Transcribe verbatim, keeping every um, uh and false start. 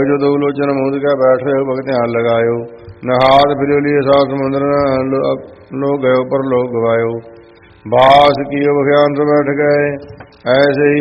जो दो लोचन मुद क्या बैठ रहे हो भगत ध्यान लगायो। न हाथ फिर लिए सात समुद्र लो गयो पर लोग गवायो। बास कियो बख्यान से बैठ गए ऐसे ही